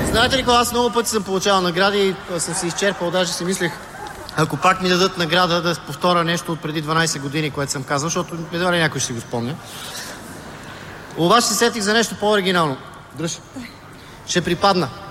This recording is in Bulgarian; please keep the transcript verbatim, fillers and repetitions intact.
Знаете ли какво, аз много пъти съм получавал награди и съм се изчерпал, даже си мислех, ако пак ми дадат награда, да повторя нещо от преди дванайсет години, което съм казал, защото едва ли някой ще си го спомня. Обаче се сетих за нещо по-оригинално. Дръж. Ще припадна.